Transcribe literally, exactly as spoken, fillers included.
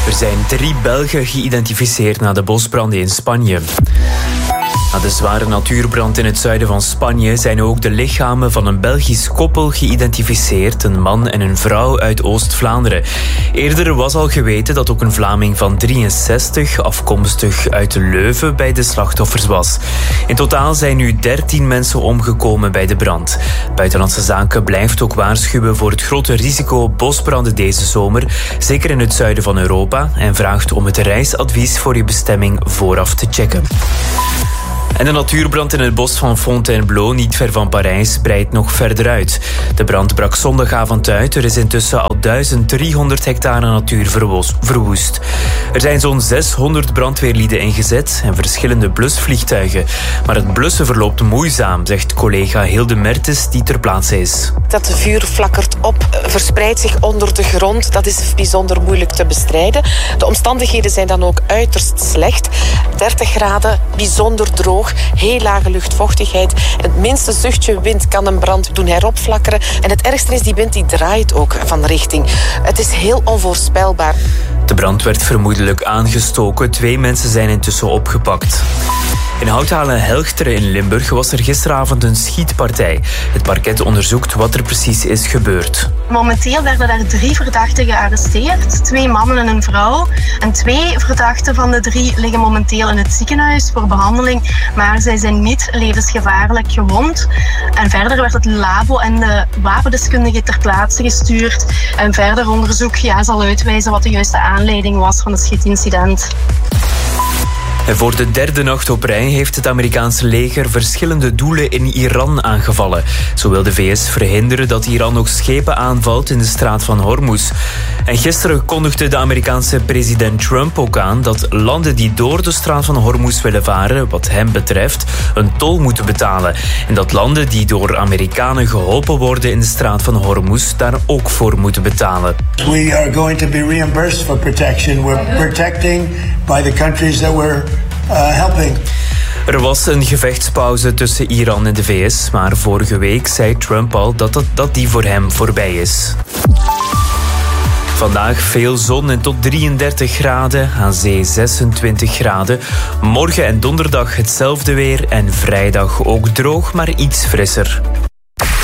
Er zijn drie Belgen geïdentificeerd na de bosbranden in Spanje. Na de zware natuurbrand in het zuiden van Spanje zijn ook de lichamen van een Belgisch koppel geïdentificeerd, een man en een vrouw uit Oost-Vlaanderen. Eerder was al geweten dat ook een Vlaming van drieënzestig, afkomstig uit Leuven, bij de slachtoffers was. In totaal zijn nu dertien mensen omgekomen bij de brand. Buitenlandse Zaken blijft ook waarschuwen voor het grote risico bosbranden deze zomer, zeker in het zuiden van Europa, en vraagt om het reisadvies voor je bestemming vooraf te checken. En de natuurbrand in het bos van Fontainebleau, niet ver van Parijs, breidt nog verder uit. De brand brak zondagavond uit. Er is intussen al duizend driehonderd hectare natuur verwoest. Er zijn zo'n zeshonderd brandweerlieden ingezet en verschillende blusvliegtuigen. Maar het blussen verloopt moeizaam, zegt collega Hilde Mertens, die ter plaatse is. Dat vuur flakkert op, verspreidt zich onder de grond. Dat is bijzonder moeilijk te bestrijden. De omstandigheden zijn dan ook uiterst slecht. dertig graden, bijzonder droog. Heel lage luchtvochtigheid. Het minste zuchtje wind kan een brand doen heropflakkeren. En het ergste is, die wind die draait ook van richting. Het is heel onvoorspelbaar. De brand werd vermoedelijk aangestoken. Twee mensen zijn intussen opgepakt. In Houthalen-Helchteren in Limburg was er gisteravond een schietpartij. Het parket onderzoekt wat er precies is gebeurd. Momenteel werden daar drie verdachten gearresteerd. Twee mannen en een vrouw. En twee verdachten van de drie liggen momenteel in het ziekenhuis voor behandeling. Maar zij zijn niet levensgevaarlijk gewond. En verder werd het labo en de wapendeskundige ter plaatse gestuurd. En verder onderzoek ja, zal uitwijzen wat de juiste aanleiding was van het schietincident. En voor de derde nacht op rij heeft het Amerikaanse leger verschillende doelen in Iran aangevallen. Zo wil de V S verhinderen dat Iran nog schepen aanvalt in de straat van Hormuz. En gisteren kondigde de Amerikaanse president Trump ook aan dat landen die door de straat van Hormuz willen varen, wat hem betreft, een tol moeten betalen. En dat landen die door Amerikanen geholpen worden in de straat van Hormuz daar ook voor moeten betalen. We are going to be reimbursed for protection. We're protecting by the countries that we're uh, helping. Er was een gevechtspauze tussen Iran en de V S, maar vorige week zei Trump al dat, dat, dat die voor hem voorbij is. Vandaag veel zon en tot drieëndertig graden, aan zee zesentwintig graden. Morgen en donderdag hetzelfde weer en vrijdag ook droog, maar iets frisser.